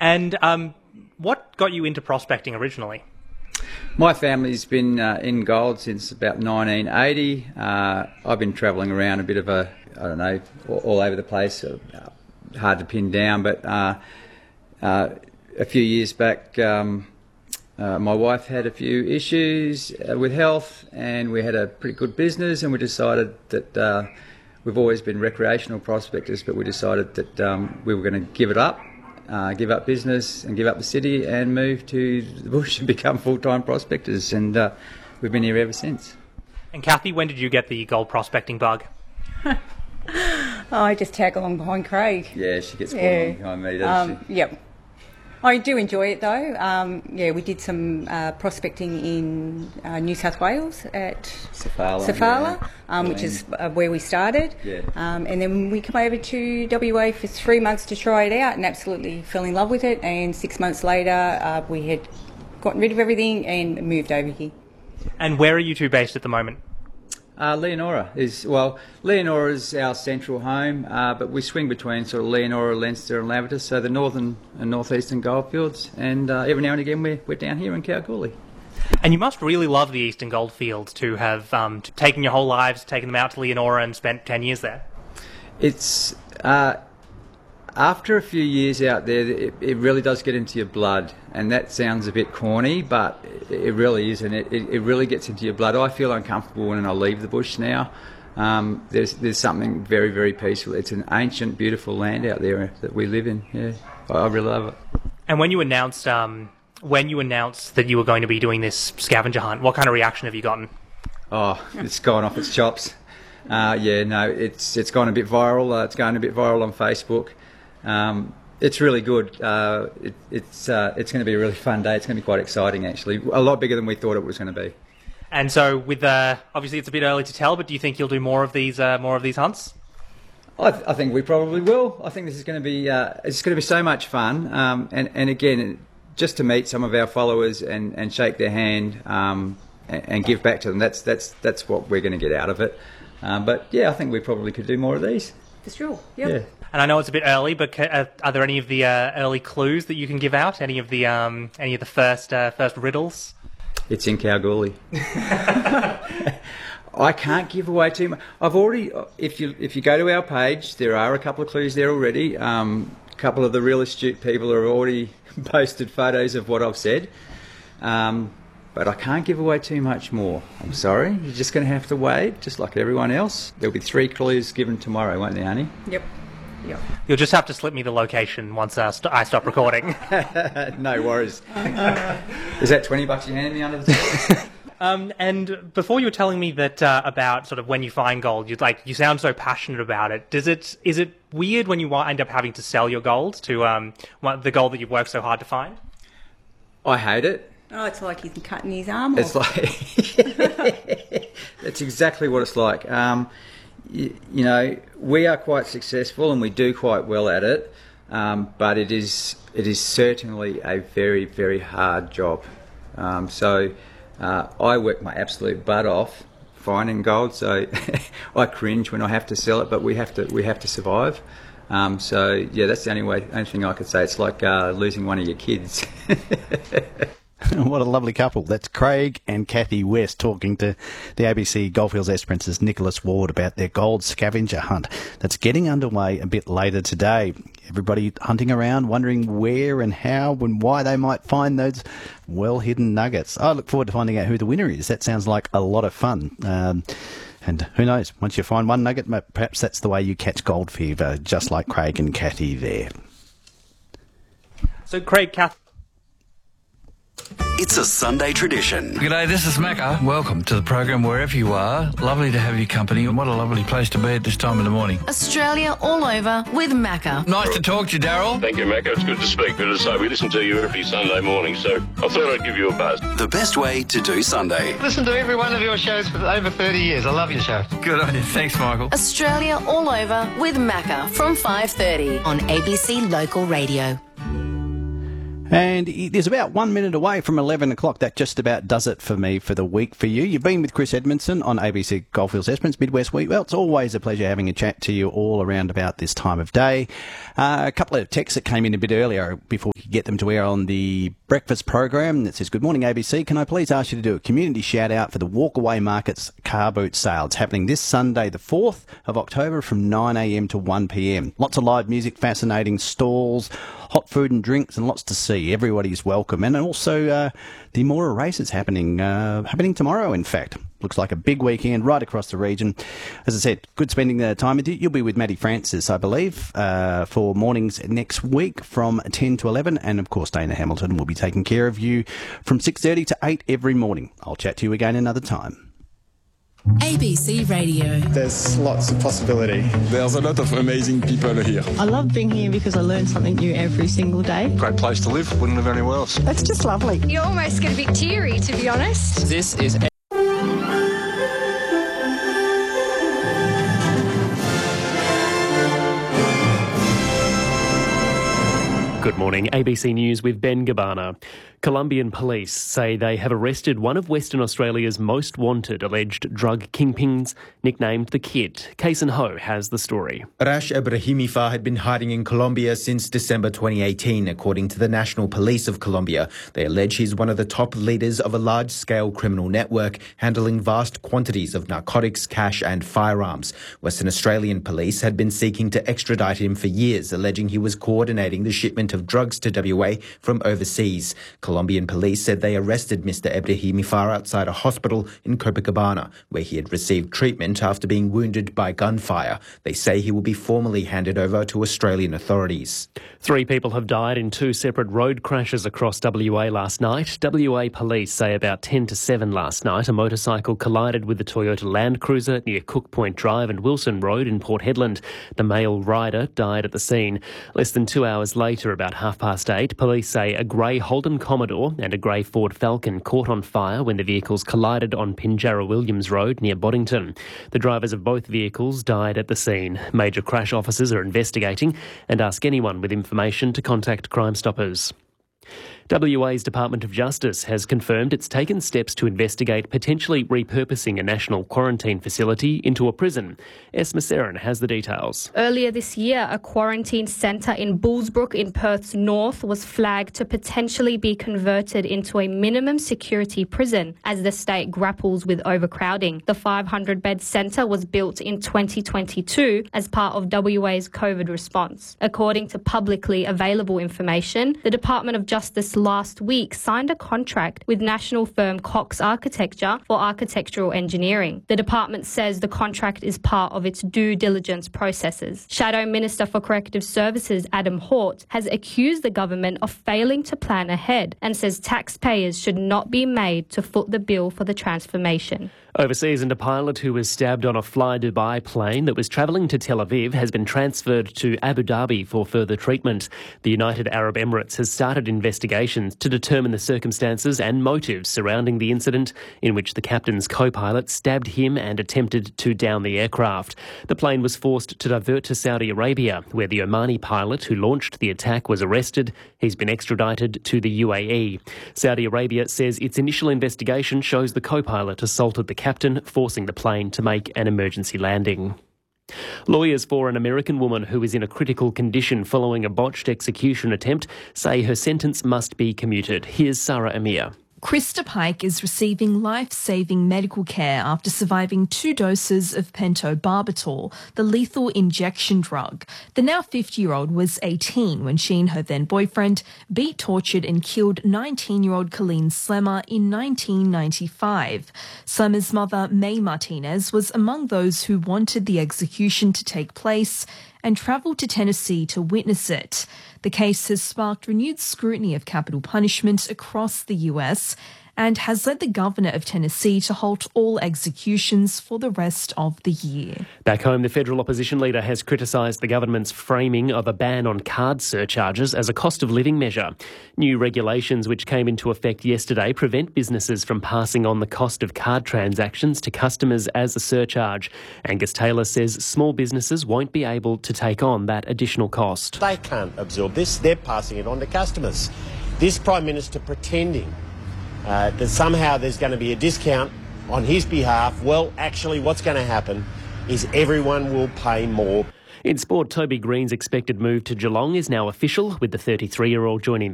And what got you into prospecting originally? My family's been in gold since about 1980. I've been travelling around a bit of all over the place. Hard to pin down, but a few years back, my wife had a few issues with health, and we had a pretty good business, and we decided that we've always been recreational prospectors, but we decided that we were going to give it up. Give up business and give up the city and move to the bush and become full-time prospectors, and we've been here ever since. And Kathy, when did you get the gold prospecting bug? I just tag along behind Craig. Yeah, she gets quite along behind me, doesn't she? Yep. I do enjoy it though. We did some prospecting in New South Wales at Safala, which is where we started. Yeah. And then we came over to WA for 3 months to try it out, and absolutely fell in love with it. And 6 months later, we had gotten rid of everything and moved over here. And where are you two based at the moment? Leonora is our central home, but we swing between sort of Leonora, Leinster and Lambertus, so the northern and northeastern goldfields, and every now and again we're down here in Kalgoorlie. And you must really love the Eastern Goldfields to have taken your whole lives, taken them out to Leonora and spent 10 years there. It's after a few years out there, it really does get into your blood, and that sounds a bit corny, but it really is, and it really gets into your blood. I feel uncomfortable when I leave the bush now. There's something very, very peaceful. It's an ancient, beautiful land out there that we live in. Yeah, I really love it. And when you announced that you were going to be doing this scavenger hunt, what kind of reaction have you gotten? Oh, it's gone off its chops. It's gone a bit viral. It's going a bit viral on Facebook. It's really good. It's going to be a really fun day. It's going to be quite exciting, actually. A lot bigger than we thought it was going to be. And so, with obviously it's a bit early to tell, but do you think you'll do more of these hunts? I think we probably will. I think this is going to be it's going to be so much fun. And again, just to meet some of our followers and shake their hand and give back to them. That's what we're going to get out of it. But yeah, I think we probably could do more of these. For sure. Yep. Yeah. And I know it's a bit early, but are there any of the early clues that you can give out? Any of the first riddles? It's in Kalgoorlie. I can't give away too much. I've already, if you go to our page, there are a couple of clues there already. A couple of the real astute people have already posted photos of what I've said. But I can't give away too much more. I'm sorry. You're just going to have to wait, just like everyone else. There'll be 3 clues given tomorrow, won't there, Annie? Yep. You'll just have to slip me the location once I stop recording. No worries. Is that $20 you handed me under the table? And before you were telling me that about sort of when you find gold, you sound so passionate about it. Is it weird when you end up having to sell your gold to the gold that you've worked so hard to find? I hate it. Oh, it's like he's cutting his arm off. It's like that's exactly what it's like. We are quite successful and we do quite well at it, but it is certainly a very, very hard job. I work my absolute butt off finding gold, so I cringe when I have to sell it, but we have to survive. That's the only thing I could say. It's like losing one of your kids. What a lovely couple. That's Craig and Kathy West talking to the ABC Goldfields Esperance's Nicholas Ward about their gold scavenger hunt that's getting underway a bit later today. Everybody hunting around, wondering where and how and why they might find those well-hidden nuggets. I look forward to finding out who the winner is. That sounds like a lot of fun. And who knows, once you find one nugget, perhaps that's the way you catch gold fever, just like Craig and Kathy there. So, Craig, Kathy... It's a Sunday tradition. G'day, this is Macca. Welcome to the program wherever you are. Lovely to have your company, and what a lovely place to be at this time of the morning. Australia all over with Macca. Nice to talk to you, Daryl. Thank you, Macca. It's good to speak. Good to say we listen to you every Sunday morning, so I thought I'd give you a buzz. The best way to do Sunday. Listen to every one of your shows for over 30 years. I love your show. Good on you. Thanks, Michael. Australia all over with Macca from 5:30 on ABC Local Radio. And it is about 1 minute away from 11 o'clock. That just about does it for me for the week for you. You've been with Chris Edmondson on ABC Goldfields Esperance Midwest Week. Well, it's always a pleasure having a chat to you all around about this time of day. A couple of texts that came in a bit earlier before we could get them to air on the breakfast program that says, "Good morning, ABC. Can I please ask you to do a community shout-out for the Walkaway Markets car boot sale? It's happening this Sunday, the 4th of October from 9 a.m. to 1 p.m. Lots of live music, fascinating stalls, hot food and drinks, and lots to see. Everybody's welcome. And also the Mora races happening tomorrow, in fact. Looks like a big weekend right across the region. As I said, good spending the time with you. You'll be with Maddie Francis, I believe, for mornings next week from 10 to 11. And, of course, Dana Hamilton will be taking care of you from 6:30 to 8 every morning. I'll chat to you again another time. ABC Radio. There's lots of possibility. There's a lot of amazing people here. I love being here because I learn something new every single day. Great place to live. Wouldn't live anywhere else. It's just lovely. You almost get a bit teary, to be honest. This is... Good morning. ABC News with Ben Gabbana. Colombian police say they have arrested one of Western Australia's most wanted alleged drug kingpins, nicknamed the Kid. Kason Ho has the story. Arash Ebrahimi had been hiding in Colombia since December 2018, according to the National Police of Colombia. They allege he's one of the top leaders of a large-scale criminal network handling vast quantities of narcotics, cash and firearms. Western Australian police had been seeking to extradite him for years, alleging he was coordinating the shipment of drugs to WA from overseas. Colombian police said they arrested Mr. Ebrahimi outside a hospital in Copacabana, where he had received treatment after being wounded by gunfire. They say he will be formally handed over to Australian authorities. 3 people have died in 2 separate road crashes across WA last night. WA police say about 10 to 7 last night, a motorcycle collided with the Toyota Land Cruiser near Cook Point Drive and Wilson Road in Port Hedland. The male rider died at the scene. Less than 2 hours later, about 8:30, police say a grey Holden Commodore and a grey Ford Falcon caught on fire when the vehicles collided on Pinjarra Williams Road near Boddington. The drivers of both vehicles died at the scene. Major crash officers are investigating and ask anyone with information to contact Crime Stoppers. WA's Department of Justice has confirmed it's taken steps to investigate potentially repurposing a national quarantine facility into a prison. Esma Seren has the details. Earlier this year, a quarantine centre in Bullsbrook in Perth's north was flagged to potentially be converted into a minimum security prison as the state grapples with overcrowding. The 500-bed centre was built in 2022 as part of WA's COVID response. According to publicly available information, the Department of Justice last week signed a contract with national firm Cox Architecture for architectural engineering. The department says the contract is part of its due diligence processes. Shadow Minister for Corrective Services Adam Hort has accused the government of failing to plan ahead and says taxpayers should not be made to foot the bill for the transformation. Overseas, and a pilot who was stabbed on a Fly Dubai plane that was travelling to Tel Aviv has been transferred to Abu Dhabi for further treatment. The United Arab Emirates has started investigations to determine the circumstances and motives surrounding the incident in which the captain's co-pilot stabbed him and attempted to down the aircraft. The plane was forced to divert to Saudi Arabia, where the Omani pilot who launched the attack was arrested. He's been extradited to the UAE. Saudi Arabia says its initial investigation shows the co-pilot assaulted the captain, forcing the plane to make an emergency landing. Lawyers for an American woman who is in a critical condition following a botched execution attempt say her sentence must be commuted. Here's Sarah Amir. Krista Pike is receiving life-saving medical care after surviving 2 doses of pentobarbital, the lethal injection drug. The now 50-year-old was 18 when she and her then-boyfriend beat, tortured and killed 19-year-old Colleen Slemmer in 1995. Slemmer's mother, May Martinez, was among those who wanted the execution to take place and travelled to Tennessee to witness it. The case has sparked renewed scrutiny of capital punishment across the US and has led the governor of Tennessee to halt all executions for the rest of the year. Back home, the federal opposition leader has criticised the government's framing of a ban on card surcharges as a cost of living measure. New regulations which came into effect yesterday prevent businesses from passing on the cost of card transactions to customers as a surcharge. Angus Taylor says small businesses won't be able to take on that additional cost. They can't absorb this, they're passing it on to customers. This Prime Minister pretending that somehow there's going to be a discount on his behalf, well, actually what's going to happen is everyone will pay more. In sport, Toby Green's expected move to Geelong is now official, with the 33-year-old joining the